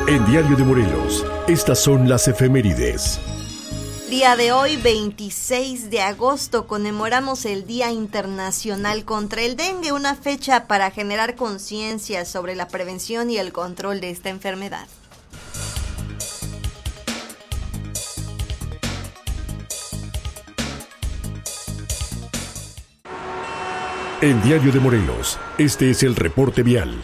En Diario de Morelos, estas son las efemérides. Día de hoy, 26 de agosto, conmemoramos el Día Internacional contra el Dengue, una fecha para generar conciencia sobre la prevención y el control de esta enfermedad. En Diario de Morelos, este es el reporte vial.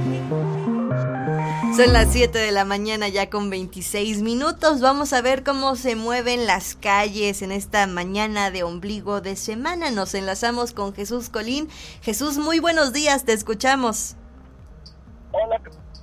Son las 7 de la mañana ya con 26 minutos. Vamos a ver cómo se mueven las calles en esta mañana de ombligo de semana. Nos enlazamos con Jesús Colín. Jesús, muy buenos días, te escuchamos. Hola,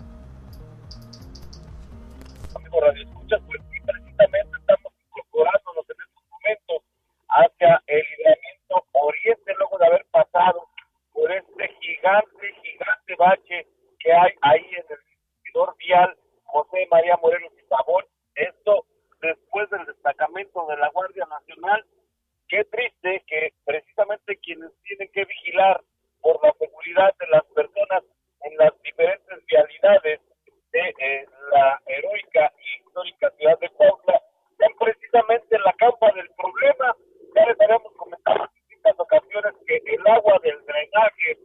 amigo Radio Escuchas, pues sí, precisamente estamos incorporándonos en estos momentos hacia el libramiento oriente, luego de haber pasado por este gigante bache que hay ahí en el vial José María Morelos y Pavón. Esto después del destacamento de la Guardia Nacional. Qué triste que precisamente quienes tienen que vigilar por la seguridad de las personas en las diferentes vialidades de la heroica y histórica ciudad de Cuautla son precisamente la causa del problema. Ya les habíamos comentado en distintas ocasiones que el agua del drenaje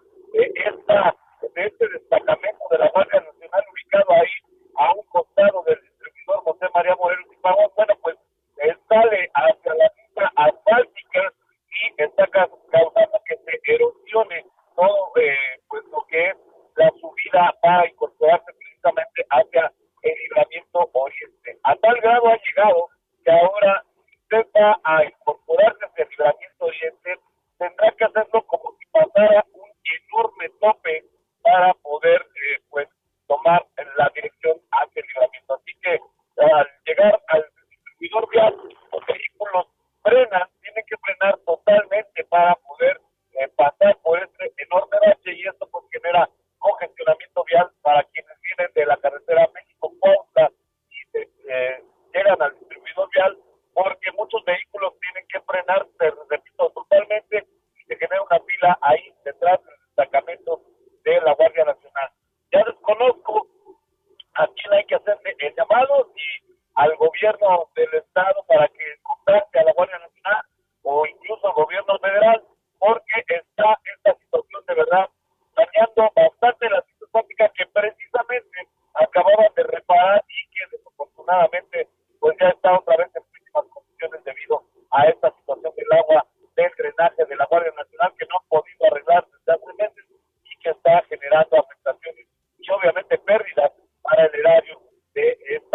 de este destacamento de la Guardia Nacional ubicado ahí a un costado del distribuidor José María Morelos y Pavón, bueno, pues sale hacia la pista asfáltica y está causando que se erosione todo pues lo que es la subida para incorporarse precisamente hacia el libramiento oriente. A tal grado ha llegado que ahora si usted va a incorporarse hacia el libramiento oriente, tendrá que hacerlo como si pasara un enorme tope para poder pues tomar la dirección hacia el libramiento. Así que al llegar al distribuidor vial, los vehículos tienen que frenar totalmente para poder pasar por este enorme bache, y esto pues genera congestionamiento vial para quienes vienen de la carretera México-Cuautla y llegan al distribuidor vial, porque muchos vehículos tienen que frenar, repito, totalmente, y se genera una fila ahí detrás del destacamento de la Guardia Nacional. Ya desconozco a quién hay que hacerle el llamado, y al gobierno del estado para que contacte a la Guardia Nacional o incluso al gobierno federal, porque está esta situación de verdad dañando bastante la estática que precisamente acababan de reparar y que desafortunadamente pues ya está otra vez en pésimas condiciones debido a esta situación del agua del drenaje de la Guardia Nacional, que no ha podido arreglar desde hace meses y que está generando afectaciones y obviamente pérdidas para el erario del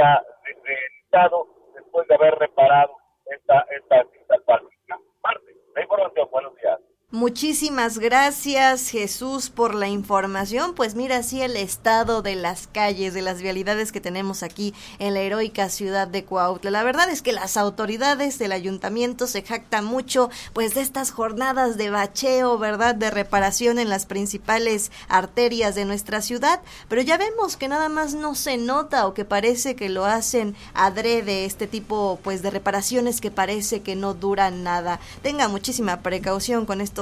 estado después de haber reparado esta pista asfáltica. Marte, la información, buenos días. Muchísimas gracias, Jesús, por la información. Pues mira, así el estado de las calles, de las vialidades que tenemos aquí en la heroica ciudad de Cuautla. La verdad es que las autoridades del ayuntamiento se jactan mucho pues de estas jornadas de bacheo, ¿verdad?, de reparación en las principales arterias de nuestra ciudad, pero ya vemos que nada más no se nota, o que parece que lo hacen adrede, este tipo pues de reparaciones que parece que no duran nada. Tenga muchísima precaución con estos